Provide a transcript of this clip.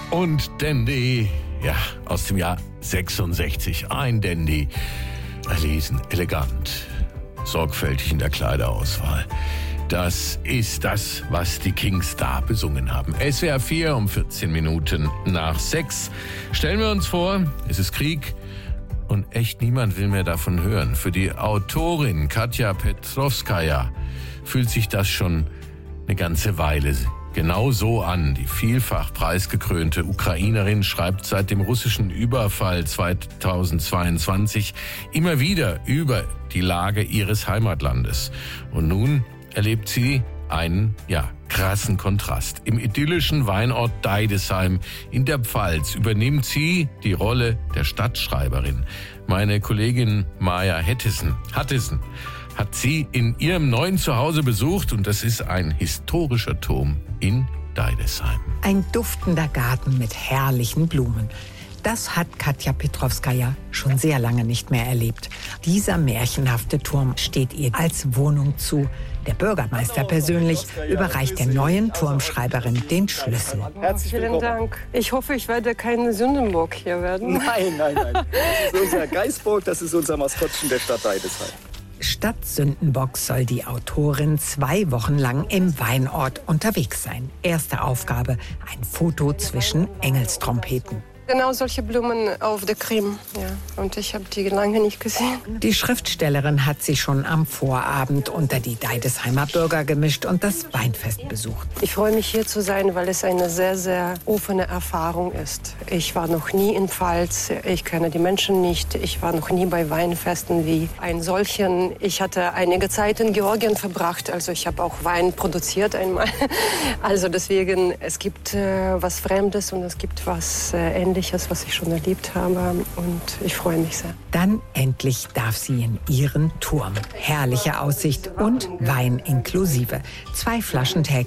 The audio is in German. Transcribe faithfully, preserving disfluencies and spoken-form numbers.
und Dandy, ja, aus dem Jahr sechsundsechzig. Ein Dandy, erlesen, elegant, sorgfältig in der Kleiderauswahl. Das ist das, was die Kings da besungen haben. S W R vier um vierzehn Minuten nach sechs. Stellen wir uns vor, es ist Krieg und echt niemand will mehr davon hören. Für die Autorin Katja Petrovskaja fühlt sich das schon eine ganze Weile genau so an. Die vielfach preisgekrönte Ukrainerin schreibt seit dem russischen Überfall zweitausendzweiundzwanzig immer wieder über die Lage ihres Heimatlandes. Und nun erlebt sie einen, ja, krassen Kontrast. Im idyllischen Weinort Deidesheim in der Pfalz übernimmt sie die Rolle der Stadtschreiberin. Meine Kollegin Maja Hettesen, Hattesen hat sie in ihrem neuen Zuhause besucht und das ist ein historischer Turm in Deidesheim. Ein duftender Garten mit herrlichen Blumen. Das hat Katja Petrovskaja schon sehr lange nicht mehr erlebt. Dieser märchenhafte Turm steht ihr als Wohnung zu. Der Bürgermeister persönlich überreicht der neuen Turmschreiberin den Schlüssel. Herzlich Vielen Dank. Ich hoffe, ich werde kein Sündenbock hier werden. Nein, nein, nein. Das ist unser Geißbock, das ist unser Maskottchen der Stadt Deidesheim. Statt Sündenbock soll die Autorin zwei Wochen lang im Weinort unterwegs sein. Erste Aufgabe, ein Foto zwischen Engelstrompeten. Genau solche Blumen auf der Krim. Ja. Und ich habe die lange nicht gesehen. Die Schriftstellerin hat sich schon am Vorabend unter die Deidesheimer Bürger gemischt und das Weinfest besucht. Ich freue mich, hier zu sein, weil es eine sehr, sehr offene Erfahrung ist. Ich war noch nie in Pfalz, ich kenne die Menschen nicht. Ich war noch nie bei Weinfesten wie ein solchen. Ich hatte einige Zeit in Georgien verbracht, also ich habe auch Wein produziert einmal. Also deswegen, es gibt äh, was Fremdes und es gibt was äh, Ähnliches, was ich schon erlebt habe und ich freue mich sehr. Dann endlich darf sie in ihren Turm. Herrliche Aussicht und Wein inklusive. Zwei Flaschen täglich.